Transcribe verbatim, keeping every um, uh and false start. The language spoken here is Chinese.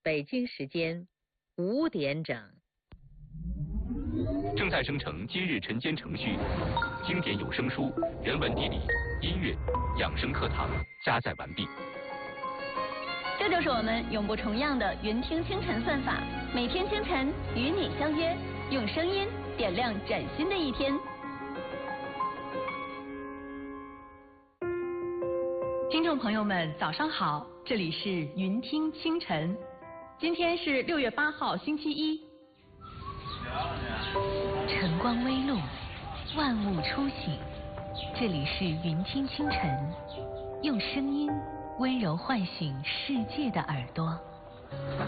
北京时间五点整。 正在生成今日晨间程序，经典有声书、人文地理、音乐、养生课堂加载完毕。 这就是我们永不重样的云听清晨算法，每天清晨与你相约，用声音点亮崭新的一天。 听众朋友们，早上好，这里是云听清晨，今天是六月八号，星期一。 晨光微露，万物初醒，这里是云听清晨，用声音温柔唤醒世界的耳朵。